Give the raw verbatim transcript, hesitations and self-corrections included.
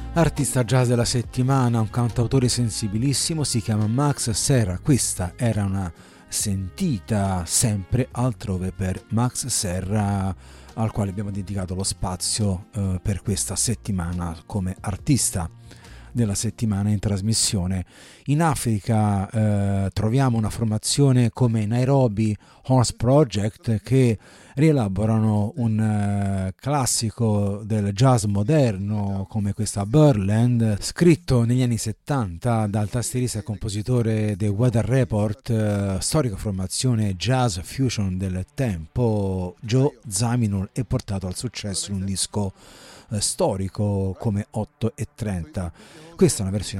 Artista jazz della settimana, un cantautore sensibilissimo, si chiama Max Serra. Questa era una sentita sempre altrove per Max Serra, al quale abbiamo dedicato lo spazio eh, per questa settimana come artista della settimana in trasmissione. In Africa eh, troviamo una formazione come Nairobi Horse Project che rielaborano un eh, classico del jazz moderno come questa Burland, scritto negli anni settanta dal tastierista e compositore The Weather Report, eh, storica formazione jazz fusion del tempo Joe Zawinul, e portato al successo in un disco storico come otto e trenta. Questa è una versione